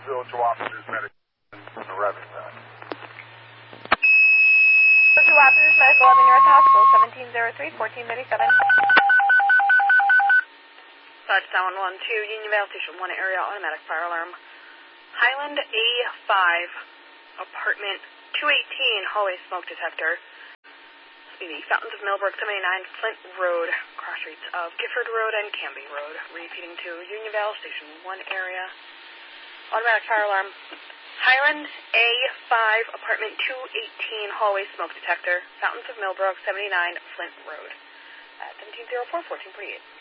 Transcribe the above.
Village Officers Medical from the Revenue Center. Village Officers Medical, 11 North Hospital, 1703-1437. Dodge 712, Unionville Station 1 area, automatic fire alarm. Highland A5, apartment 218, hallway smoke detector. The Fountains of Millbrook, 79 Flint Road, cross streets of Gifford Road and Canby Road. Repeating to Unionville Station 1 area, automatic fire alarm. Highland A5, apartment 218, hallway smoke detector. Fountains of Millbrook, 79 Flint Road. 1704-1448.